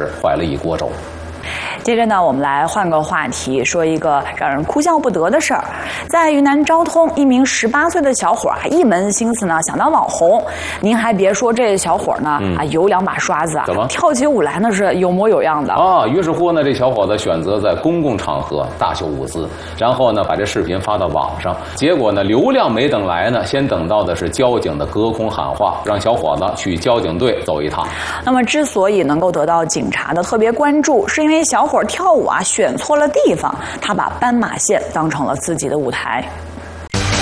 是坏了一锅粥。 接着呢，我们来换个话题，说一个让人哭笑不得的事儿。在云南昭通，一名18岁的小伙啊，一门心思呢想当网红。您还别说，这小伙呢有2把刷子啊，跳起舞来那是有模有样的啊。于是乎呢，这小伙子选择在公共场合大秀舞姿，然后呢把这视频发到网上。结果呢，流量没等来呢，先等到的是交警的隔空喊话，让小伙子去交警队走一趟。 那么之所以能够得到警察的特别关注，是因为小伙跳舞啊选错了地方，他把斑马线当成了自己的舞台。